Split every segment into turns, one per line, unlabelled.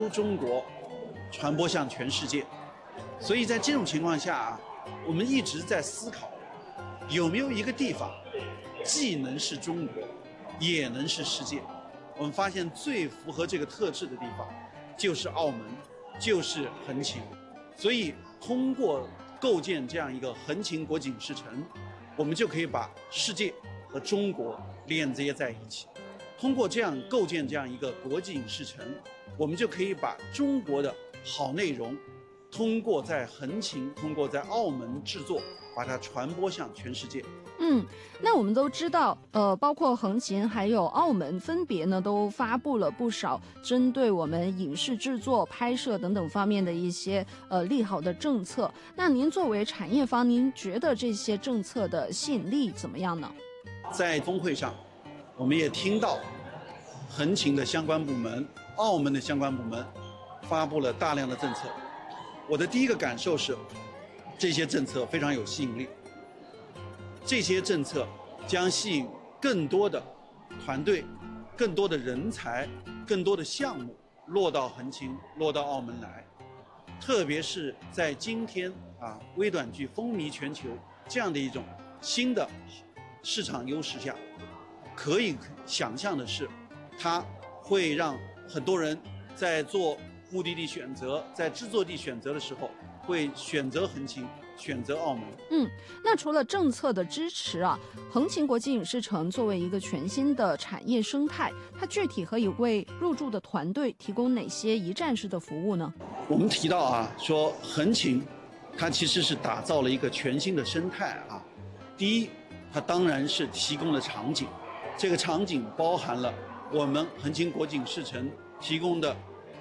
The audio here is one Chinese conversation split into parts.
中国传播向全世界。所以在这种情况下啊，我们一直在思考，有没有一个地方既能是中国，也能是世界。我们发现最符合这个特质的地方，就是澳门，就是横琴。所以通过构建这样一个横琴国际影视城，我们就可以把世界和中国链接在一起。通过这样构建这样一个国际影视城，我们就可以把中国的好内容，通过在横琴，通过在澳门制作，把它传播向全世界。
那我们都知道，包括横琴还有澳门，分别呢都发布了不少针对我们影视制作、拍摄等等方面的一些利好的政策。那您作为产业方，您觉得这些政策的吸引力怎么样呢？
在峰会上，我们也听到横琴的相关部门、澳门的相关部门发布了大量的政策。我的第一个感受是，这些政策非常有吸引力。这些政策将吸引更多的团队、更多的人才、更多的项目落到横琴、落到澳门来。特别是在今天微短剧风靡全球这样的一种新的市场优势下，可以想象的是，它会让很多人在做目的地选择、在制作地选择的时候，会选择横琴，选择澳门。
那除了政策的支持啊，横琴国际影视城作为一个全新的产业生态，它具体可以为入驻的团队提供哪些一站式的服务呢？
我们提到说横琴，它其实是打造了一个全新的生态啊。第一，它当然是提供了场景，这个场景包含了我们横琴国际影视城提供的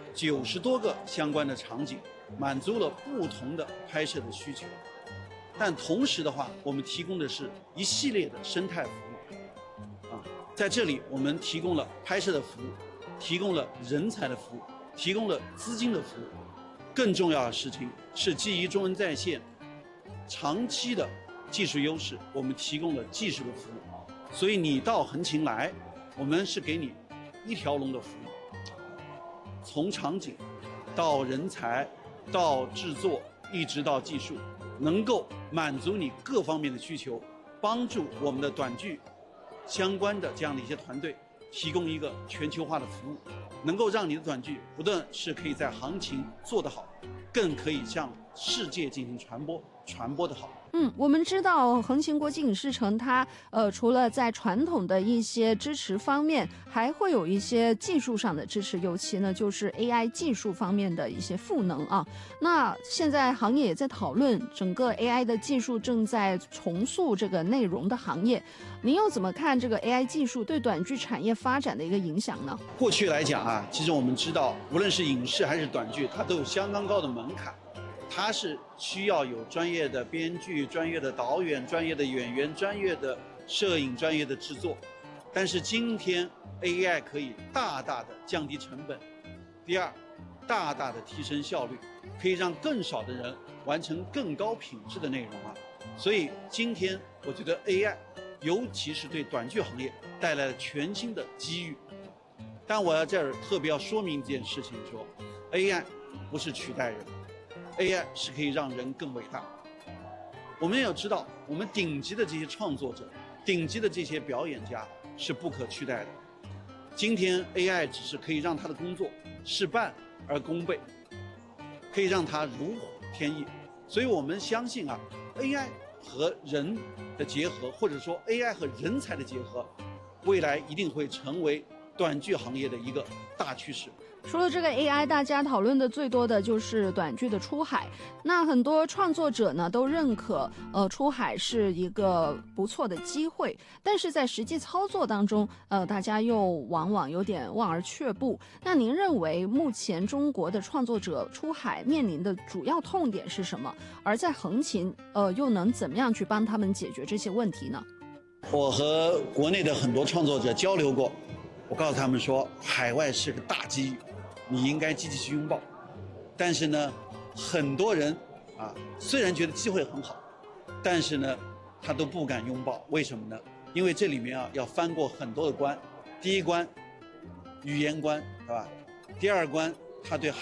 90多个相关的场景，满足了不同的拍摄的需求。但同时的话，我们提供的是一系列的生态服务在这里我们提供了拍摄的服务，提供了人才的服务，提供了资金的服务。更重要的事情是，基于中文在线长期的技术优势，我们提供了技术的服务。所以你到横琴来，我们是给你一条龙的服务，从场景到人才到制作，一直到技术，能够满足你各方面的需求，帮助我们的短剧相关的这样的一些团队提供一个全球化的服务，能够让你的短剧不但是可以在行情做得好，更可以向世界进行传播得好。
我们知道横琴国际影视城它除了在传统的一些支持方面，还会有一些技术上的支持，尤其呢就是 AI 技术方面的一些赋能啊。那现在行业也在讨论，整个 AI 的技术正在重塑这个内容的行业。您又怎么看这个 AI 技术对短剧产业发展的一个影响呢？
过去来讲其实我们知道，无论是影视还是短剧，它都有相当高的门槛。它是需要有专业的编剧、专业的导演、专业的演员、专业的摄影、专业的制作。但是今天 AI 可以大大的降低成本，第二，大大的提升效率，可以让更少的人完成更高品质的内容所以今天我觉得 AI 尤其是对短剧行业带来了全新的机遇。但我要这儿特别要说明一件事情，说 AI 不是取代人，AI 是可以让人更伟大。我们也要知道，我们顶级的这些创作者、顶级的这些表演家是不可取代的。今天 AI 只是可以让他的工作事半而功倍，可以让他如虎添翼。所以我们相信AI 和人的结合，或者说 AI 和人才的结合，未来一定会成为短剧行业的一个大趋势。
除了这个 AI， 大家讨论的最多的就是短剧的出海。那很多创作者呢都认可，出海是一个不错的机会，但是在实际操作当中，大家又往往有点望而却步。那您认为目前中国的创作者出海面临的主要痛点是什么？而在横琴，又能怎么样去帮他们解决这些问题呢？
我和国内的很多创作者交流过，我告诉他们说，海外是个大机遇，你应该积极去拥抱。但是呢，很多人虽然觉得机会很好，但是呢，他都不敢拥抱。为什么呢？因为这里面要翻过很多的关。第一关，语言关，对吧？第二关， 它对